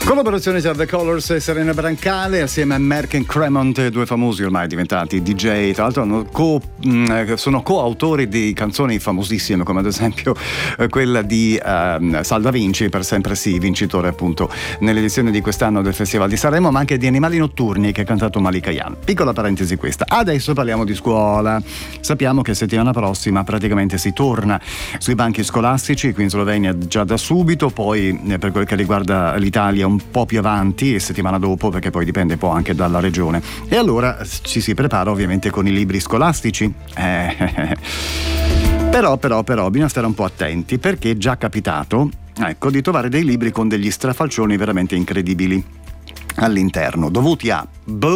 Collaborazione tra The Colors e Serena Brancale assieme a Merck e Cremont, due famosi ormai diventati DJ, tra l'altro sono coautori di canzoni famosissime come ad esempio quella di Sal Da Vinci, Per sempre sì, vincitore appunto nell'edizione di quest'anno del Festival di Sanremo, ma anche di Animali notturni che ha cantato Malika Ayane. Piccola parentesi questa. Adesso parliamo di scuola. Sappiamo che settimana prossima praticamente si torna sui banchi scolastici qui in Slovenia già da subito, poi per quel che riguarda l'Italia un po' più avanti e settimana dopo, perché poi dipende un po' anche dalla regione. E allora ci si prepara ovviamente con i libri scolastici. Però bisogna stare un po' attenti, perché è già capitato, ecco, di trovare dei libri con degli strafalcioni veramente incredibili all'interno, dovuti a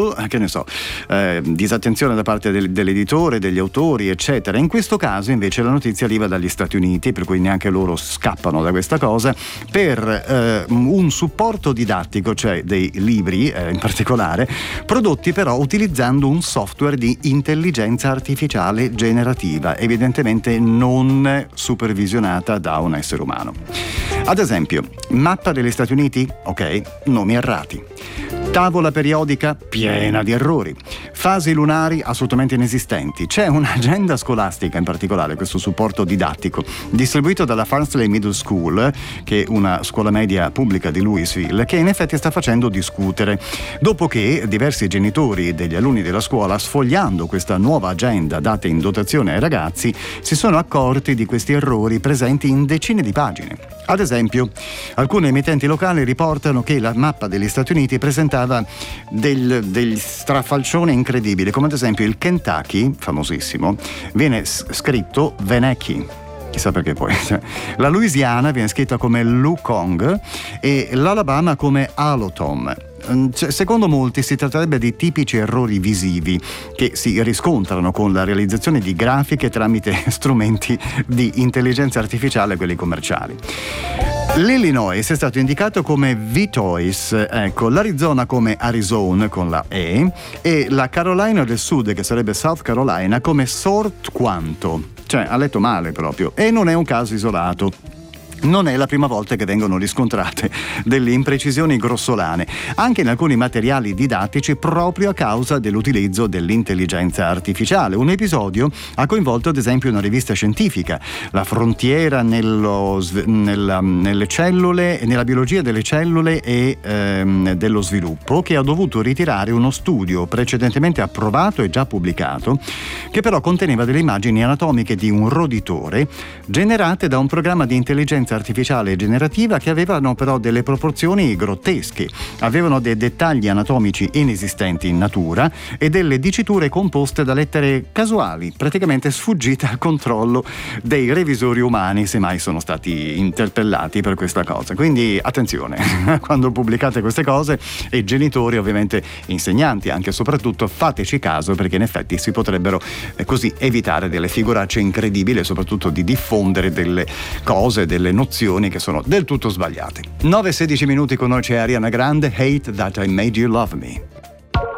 disattenzione da parte dell'editore, degli autori, eccetera. In questo caso invece la notizia arriva dagli Stati Uniti, per cui neanche loro scappano da questa cosa, per un supporto didattico, cioè dei libri in particolare, prodotti però utilizzando un software di intelligenza artificiale generativa, evidentemente non supervisionata da un essere umano. Ad esempio, mappa degli Stati Uniti? Ok, nomi errati. Tavola periodica piena di errori, fasi lunari assolutamente inesistenti. C'è un'agenda scolastica, in particolare questo supporto didattico distribuito dalla Farnsley Middle School, che è una scuola media pubblica di Louisville, che in effetti sta facendo discutere, dopo che diversi genitori degli alunni della scuola, sfogliando questa nuova agenda data in dotazione ai ragazzi, si sono accorti di questi errori presenti in decine di pagine. Ad esempio, alcune emittenti locali riportano che la mappa degli Stati Uniti presentava degli strafalcioni incredibili, come ad esempio il Kentucky, famosissimo, viene scritto Venecchi. Chissà perché poi. La Louisiana viene scritta come Lukong e l'Alabama come Alotom. Secondo molti si tratterebbe di tipici errori visivi che si riscontrano con la realizzazione di grafiche tramite strumenti di intelligenza artificiale, quelli commerciali. L'Illinois è stato indicato come Vitois, ecco, l'Arizona come Arizona con la E, e la Carolina del Sud, che sarebbe South Carolina, come Sort Quanto. Cioè, ha letto male proprio. E non è un caso isolato. Non è la prima volta che vengono riscontrate delle imprecisioni grossolane, anche in alcuni materiali didattici, proprio a causa dell'utilizzo dell'intelligenza artificiale. Un episodio ha coinvolto ad esempio una rivista scientifica, La frontiera nelle cellule, nella biologia delle cellule e dello sviluppo, che ha dovuto ritirare uno studio precedentemente approvato e già pubblicato, che però conteneva delle immagini anatomiche di un roditore generate da un programma di intelligenza artificiale generativa che avevano però delle proporzioni grottesche, avevano dei dettagli anatomici inesistenti in natura e delle diciture composte da lettere casuali, praticamente sfuggite al controllo dei revisori umani, se mai sono stati interpellati per questa cosa. Quindi attenzione quando pubblicate queste cose, e genitori, ovviamente insegnanti anche e soprattutto, fateci caso, perché in effetti si potrebbero così evitare delle figuracce incredibili e soprattutto di diffondere delle cose, delle nozioni che sono del tutto sbagliate. 9-16 minuti, con noi c'è Ariana Grande, Hate That I Made You Love Me.